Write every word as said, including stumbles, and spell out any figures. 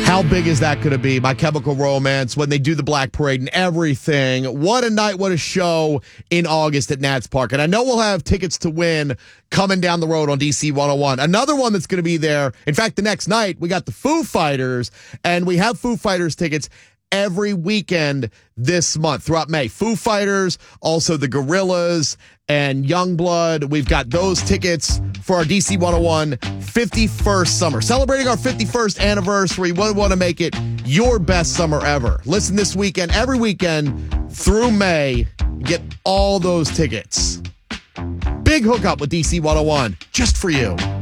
How big is that going to be? My Chemical Romance, when they do the Black Parade and everything. What a night, what a show in August at Nats Park. And I know we'll have tickets to win coming down the road on D C one oh one. Another one that's going to be there. In fact, the next night, we got the Foo Fighters, and we have Foo Fighters tickets every weekend this month throughout May. Foo Fighters, also the Gorillaz and Youngblood. We've got those tickets for our D C one oh one fifty-first summer. Celebrating our fifty-first anniversary. We want to make it your best summer ever. Listen this weekend, every weekend through May. Get all those tickets. Big hookup with D C one oh one just for you.